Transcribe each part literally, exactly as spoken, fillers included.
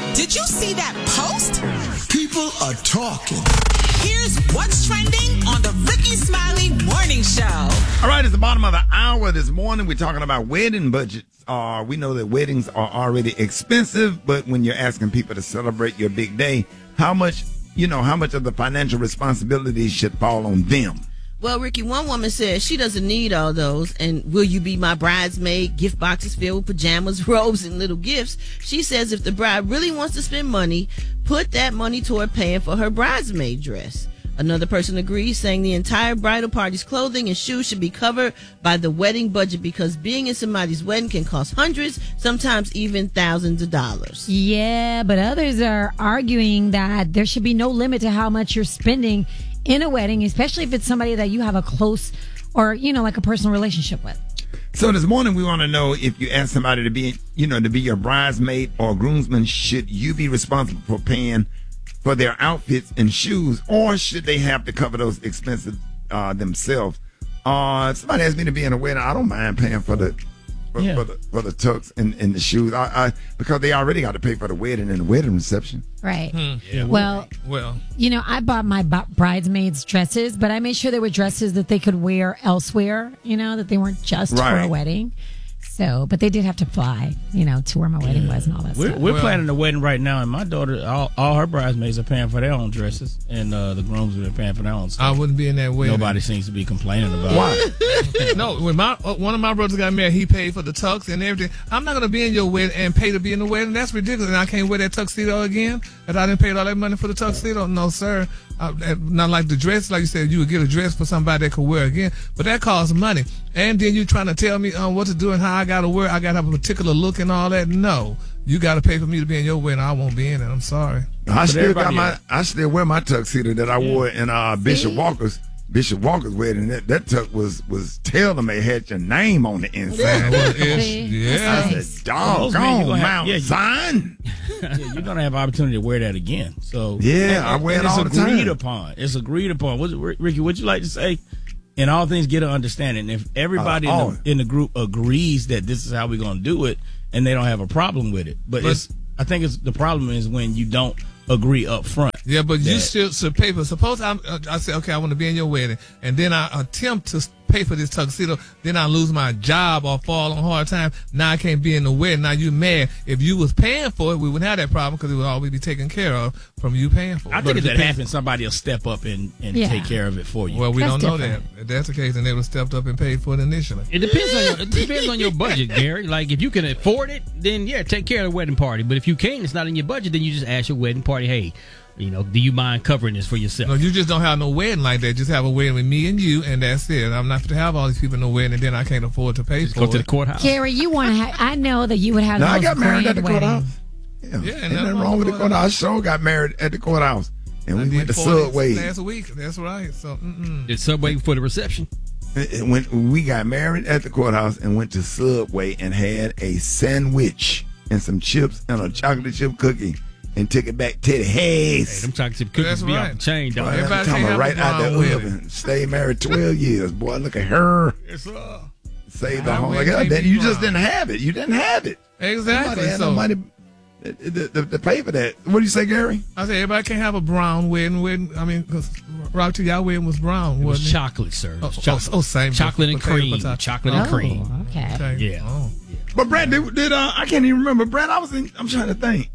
Did you see that post? People are talking. Here's what's trending on the Ricky Smiley Morning Show. All right, it's the bottom of the hour this morning. We're talking about wedding budgets. Uh, we know that weddings are already expensive, but when you're asking people to celebrate your big day, how much, you know, how much of the financial responsibility should fall on them? Well, Ricky, one woman says she doesn't need all those. And will you be my bridesmaid? Gift boxes filled with pajamas, robes, and little gifts. She says if the bride really wants to spend money, put that money toward paying for her bridesmaid dress. Another person agrees, saying the entire bridal party's clothing and shoes should be covered by the wedding budget because being in somebody's wedding can cost hundreds, sometimes even thousands of dollars. Yeah, but others are arguing that there should be no limit to how much you're spending in a wedding, especially if it's somebody that you have a close or, you know, like a personal relationship with. So this morning we want to know if you ask somebody to be, you know, to be your bridesmaid or groomsman, should you be responsible for paying for their outfits and shoes, or should they have to cover those expenses uh, themselves? Uh, somebody asked me to be in a wedding. I don't mind paying for the for, Yeah. for the for the tux and, and the shoes. I, I because they already got to pay for the wedding and the wedding reception. Right. Hmm. Yeah. Well, Well, you know, I bought my b- bridesmaids dresses, but I made sure they were dresses that they could wear elsewhere, you know, that they weren't just for Right. a wedding. So, but they did have to fly, you know, to where my wedding was and all that we're, stuff. we're Well- planning a wedding right now, and my daughter, all, all her bridesmaids are paying for their own dresses, and uh, the grooms are paying for their own I stuff. wouldn't be in that wedding. Nobody seems to be complaining about Why? it. No, when my uh, one of my brothers got married, he paid for the tux and everything. I'm not going to be in your wedding and pay to be in the wedding. That's ridiculous. And I can't wear that tuxedo again. And I didn't pay all that money for the tuxedo. No, sir. Uh, not like the dress, like you said, you would get a dress for somebody that could wear again, but that costs money. And then you trying to tell me um, what to do and how I got to wear. I got to have a particular look and all that. No, you got to pay for me to be in your wedding. I won't be in it. I'm sorry. I still got everybody my. else. I still wear my tuxedo that I wore in uh, Bishop Walker's Bishop Walker's wedding. That that tux was was tailor made, had your name on the inside. Well, it's- See? yeah. I Nice. said, Most men, you doggone gonna have- Mount yeah, you- Zion. Yeah, you're gonna have opportunity to wear that again. So Yeah, I wear it and all it's the agreed time. upon. It's agreed upon. What's, Ricky, what you like to say? In all things, get an understanding. If everybody Uh, in, oh. the, in the group agrees that this is how we're gonna do it, and they don't have a problem with it, but, But- it's I think it's the problem is when you don't agree up front. Yeah, but you that- still should pay for. Suppose I'm, uh, I say, okay, I want to be in your wedding, and then I attempt to pay for this tuxedo. Then I lose my job or fall on hard time. Now I can't be in the wedding. Now you mad? If you was paying for it, we wouldn't have that problem because it would always be taken care of from you paying for it. I But think if it that depends- happens, somebody will step up and, and Yeah. take care of it for you. Well, we That's don't know different. that. If that's the case, then they would have stepped up and paid for it initially. It depends on your, it depends on your budget, Gary. Like if you can afford it, then yeah, take care of the wedding party. But if you can't, it's not in your budget, then you just ask your wedding party, hey, you know, do you mind covering this for yourself? No, you just don't have no wedding like that. Just have a wedding with me and you, and that's it. I'm not to have all these people in the wedding, and then I can't afford to pay Just for go it. to the courthouse. Gary, you want to have, I know that you would have No, the I most got married at grand the wedding. courthouse. Yeah, Yeah, ain't ain't nothing nothing wrong wrong with the with courthouse. I sure got married at the courthouse, and I we did went to forty Subway. last week. That's right. So, mm-mm. Did Subway for the reception? And when we got married at the courthouse and went to Subway and had a sandwich and some chips and a chocolate chip cookie and took it back to the Hey, house. them chocolate chip cookies That's be right. off the chain, dog. Boy, Everybody I'm talking can't about have right a out the brown wedding. oven. Stayed married twelve years. Boy, look at her. It's, uh, Saved the I home. went Like, K B that. You just Brown. didn't have it. You didn't have it. exactly. Nobody had So, no money to, to, to pay for that. What do you say, Gary? I said everybody can't have a brown wedding. wedding. I mean, because Rob, to y'all wedding was brown, It was wasn't it? chocolate, sir. It was Oh, chocolate. oh, oh, same. Chocolate and Potato, cream. potato. Chocolate and Oh, cream. okay. Okay. Yeah. Oh. But Brad, did, did uh, I can't even remember. Brad, I was in. I'm trying to think.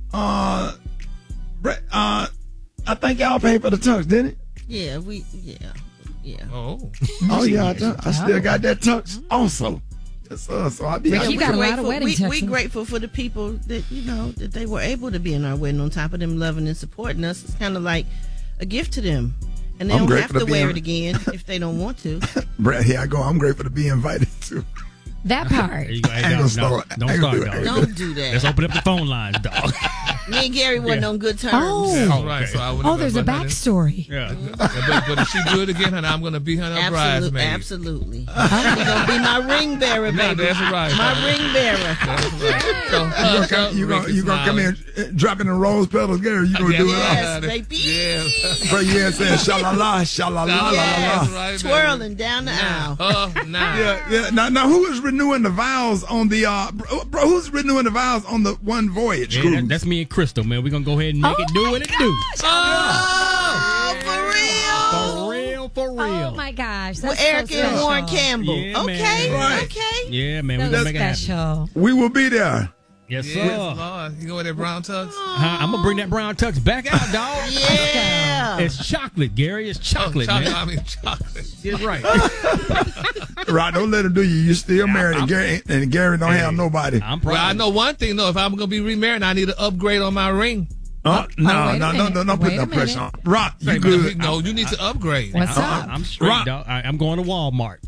Uh, Brad, uh, I think y'all paid for the tux, didn't it? Yeah, we, yeah, yeah. Oh. Oh yeah, I, do- I still got that tux also. Yes, uh, so I be. Ricky, I, you got a lot of grateful- wedding we, we tuxes. grateful for the people that, you know, that they were able to be in our wedding. On top of them loving and supporting us, it's kind of like a gift to them. And they I'm don't grateful have to to be wear in- it again if they don't want to. Brad, here I go. I'm grateful to be invited to. That part. There you go. Hey, I ain't dog, gonna no, start. don't I ain't start, gonna do it. dog. Don't do that. Let's open up the phone lines, dog. Me and Gary wasn't on good terms. Oh. That's Oh, right. okay. So I wouldn't Oh, have there's a been- backstory. Yeah. but, but if she do it again, honey, I'm going to be her Absolute, bridesmaid. absolutely. She's gonna be my ring bearer, No, baby. that's right. My ring bearer. That's right. So, uh, so, You gonna Ricky you gonna come Smiley. in uh, dropping the rose petals, Gary? You gonna do it all? Yes, baby. Yeah. Bro, you ain't saying shalala, shalala, la la That's la. right, baby. Twirling down the aisle. Oh, nah. Yeah, yeah. Now, now, who is renewing the vows on the uh, bro, bro? Who's renewing the vows on the one voyage Yeah, cruise? that- that's me and Crystal, man. We're gonna go ahead and make Oh it do my what it do. Oh, For real, for real. Oh my gosh. Well, That's so Erica and special. Warren Campbell. Yeah, okay, man. Right. okay. Yeah, man. So We're gonna make it happen. special. We will be there. Yes, sir. Yes, Lord. You go with that brown tux? Huh? I'm gonna bring that brown tux back out, dog. Yeah. It's chocolate, Gary. It's chocolate, oh, chocolate, man. I mean chocolate. It's right. Right, don't let him do you. You're still married, and Gary, and Gary don't have nobody. I'm proud. Well, I of know one thing, though. If I'm going to be remarried, I need to upgrade on my ring. Uh, no, oh, wait a no, no, minute. no, don't put Wait no a pressure minute. on. Rock, you Say, good? No, you need to upgrade. What's it. up? I'm, I'm straight, Rock. dog. I, I'm going to Walmart.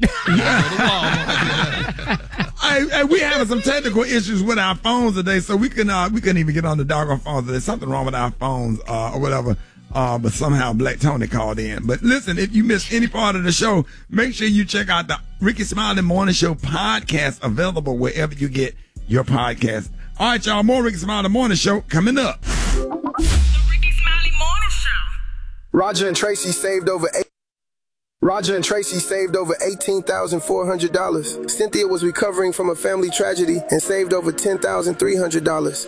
Hey, hey, we having some technical issues with our phones today, so we can uh, we couldn't even get on the doggone phones. There's something wrong with our phones uh, or whatever. Uh, but somehow Black Tony called in. But listen, if you missed any part of the show, make sure you check out the Ricky Smiley Morning Show podcast, available wherever you get your podcast. All right, y'all, more Ricky Smiley Morning Show coming up. The Ricky Smiley Morning Show. Roger and Tracy saved over eight. Roger and Tracy saved over eighteen thousand four hundred dollars. Cynthia was recovering from a family tragedy and saved over ten thousand three hundred dollars.